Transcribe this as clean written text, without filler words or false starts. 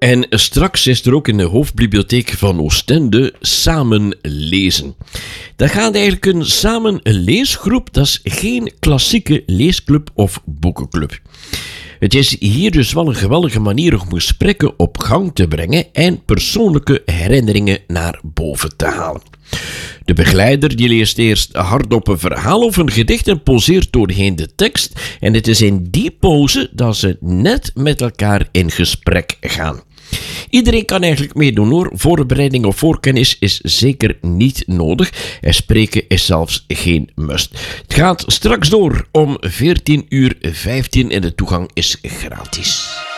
En straks is er ook in de hoofdbibliotheek van Oostende Samen Lezen. Dat gaat eigenlijk een samen leesgroep, dat is geen klassieke leesclub of boekenclub. Het is hier dus wel een geweldige manier om gesprekken op gang te brengen en persoonlijke herinneringen naar boven te halen. De begeleider die leest eerst hardop een verhaal of een gedicht en poseert doorheen de tekst. En het is in die pauze dat ze net met elkaar in gesprek gaan. Iedereen kan eigenlijk meedoen hoor. Voorbereiding of voorkennis is zeker niet nodig. En spreken is zelfs geen must. Het gaat straks door om 14:15 en de toegang is gratis.